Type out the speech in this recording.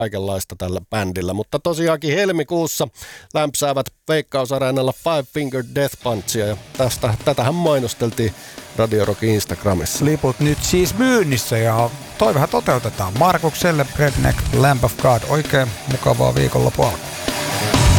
kaikenlaista tällä bändillä. Mutta tosiaankin helmikuussa lämpsäävät Veikkaus-areenalla Five Finger Death Punchia ja tätähän mainosteltiin Radio Rockin Instagramissa. Liput nyt siis myynnissä ja toivehan toteutetaan. Markukselle Redneck Lamb of God. Oikein mukavaa viikonloppua.